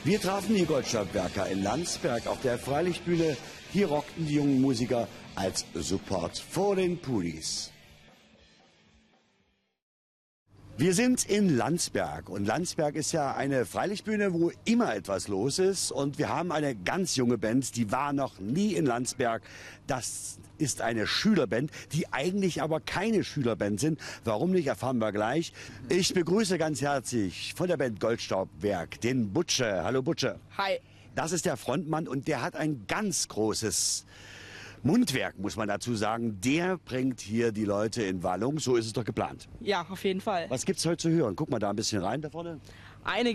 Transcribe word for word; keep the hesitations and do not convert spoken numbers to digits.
Wir trafen die Goldstaubwerker in Landsberg auf der Freilichtbühne. Hier rockten die jungen Musiker als Support vor den Pulis. Wir sind in Landsberg und Landsberg ist ja eine Freilichtbühne, wo immer etwas los ist, und wir haben eine ganz junge Band, die war noch nie in Landsberg. Das ist eine Schülerband, die eigentlich aber keine Schülerband sind. Warum nicht, erfahren wir gleich. Ich begrüße ganz herzlich von der Band Goldstaubwerk den Butsche. Hallo Butsche. Hi. Das ist der Frontmann und der hat ein ganz großes Mundwerk, muss man dazu sagen. Der bringt hier die Leute in Wallung. So ist es doch geplant. Ja, auf jeden Fall. Was gibt's heute zu hören? Guck mal da ein bisschen rein da vorne. Einige